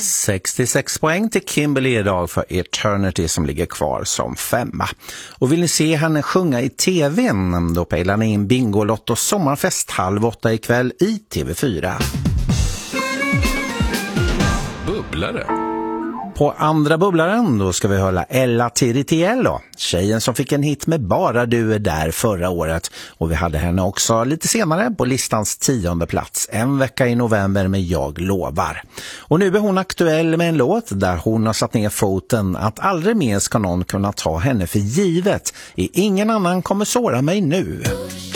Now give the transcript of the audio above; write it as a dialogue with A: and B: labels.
A: 66 poäng till Kimberly idag för Eternity som ligger kvar som 5. Och vill ni se henne sjunga i tvn, då pejlar ni in Bingolotto sommarfest 7:30 ikväll i TV4.
B: Bubblare.
A: På andra bubblaren då ska vi höra Ella Tiritiello, tjejen som fick en hit med Bara du är där förra året, och vi hade henne också lite senare på listans 10:e plats en vecka i november med Jag lovar. Och nu är hon aktuell med en låt där hon har satt ner foten att aldrig mer ska någon kunna ta henne för givet. Ingen annan kommer såra mig nu.